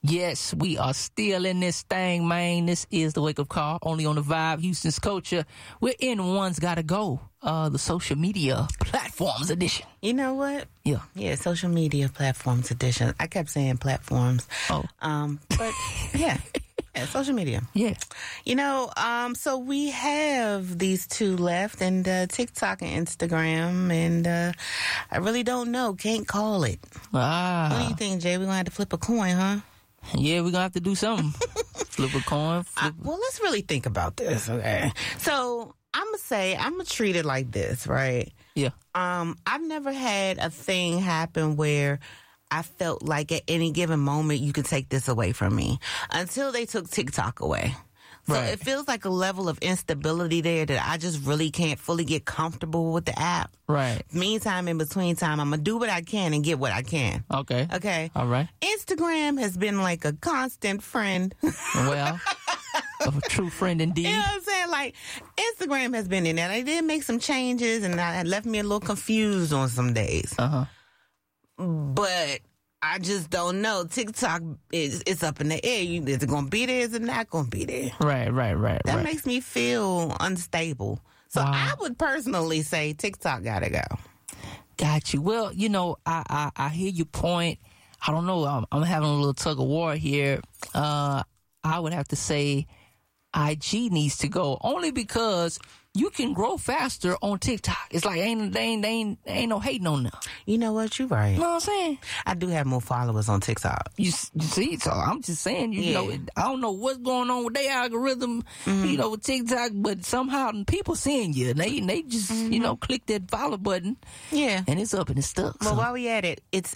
Yes, we are still in this thing, man. This is the Wake Up Call, only on the Vibe, Houston's Culture. We're in One's Gotta Go, the social media platforms edition. You know what? Yeah. Yeah, social media platforms edition. I kept saying platforms. Oh. But yeah. Yeah, social media. Yeah. You know, so we have these two left, and TikTok and Instagram, and I really don't know. Can't call it. What do you think, Jay? We're going to have to flip a coin, huh? Yeah, we're going to have to do something. Flip a coin. Well, let's really think about this, okay? So I'm going to treat it like this, right? Yeah. I've never had a thing happen where I felt like at any given moment you could take this away from me until they took TikTok away. So It feels like a level of instability there that I just really can't fully get comfortable with the app. Right. Meantime, in between time, I'm going to do what I can and get what I can. Okay. Okay. All right. Instagram has been like a constant friend. Well, a true friend indeed. You know what I'm saying? Like, Instagram has been in there. They did make some changes, and it left me a little confused on some days. Uh-huh. But I just don't know. TikTok it's up in the air. Is it going to be there? Is it not going to be there? Right. That makes me feel unstable. So Wow. I would personally say TikTok got to go. Got you. Well, you know, I hear your point. I don't know. I'm having a little tug of war here. I would have to say IG needs to go only because you can grow faster on TikTok. It's like ain't no hating on them. You know what? You're right. You know what I'm saying? I do have more followers on TikTok. You see, so I'm just saying, you know, I don't know what's going on with their algorithm, you know, with TikTok, but somehow people seeing you, and they just, you know, click that follow button. Yeah. And it's up and it's stuck. Well, so. while we at it, it's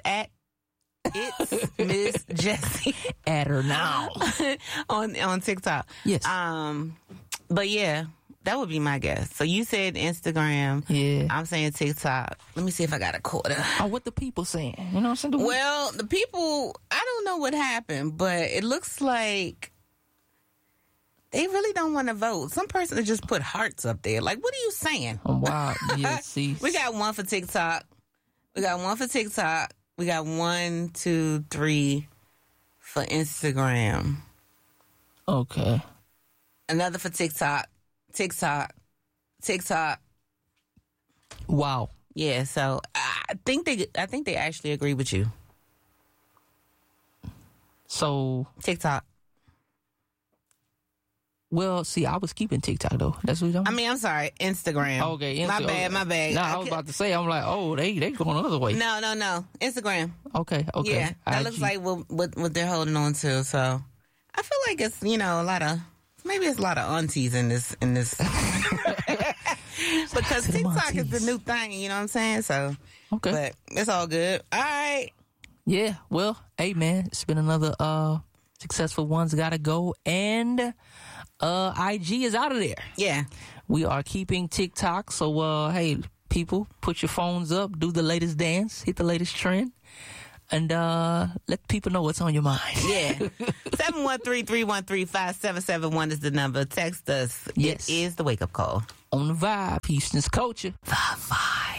Miss Jessie. At her now. on TikTok. Yes. But yeah, that would be my guess. So you said Instagram. Yeah. I'm saying TikTok. Let me see if I got a quarter. Oh, what the people saying? You know what I'm saying? Well, the people, I don't know what happened, but it looks like they really don't want to vote. Some person just put hearts up there. Like, what are you saying? Oh, wow. Yeah, see. We got one for TikTok. We got 1, 2, 3 for Instagram. Okay. Another for TikTok. Wow. Yeah, so I think they actually agree with you. So TikTok. Well, see, I was keeping TikTok though. That's what you're talking. I mean, I'm sorry, Instagram. Okay, my bad. No, I was about to say, I'm like, oh, they going the other way. No, Instagram. Okay. Yeah, that IG. looks like what they're holding on to. So I feel like it's a lot of aunties in this because TikTok is the new thing. You know what I'm saying? So okay, but it's all good. All right. Yeah. Well, hey man, it's been another successful One's Gotta Go, and IG is out of there. Yeah. We are keeping TikTok. So hey, people, put your phones up, do the latest dance, hit the latest trend, and let people know what's on your mind. Yeah. 713-313-5771 is the number. Text us. Yes. It is the wake up call. On the Vibe, Houston's Culture. The Vibe.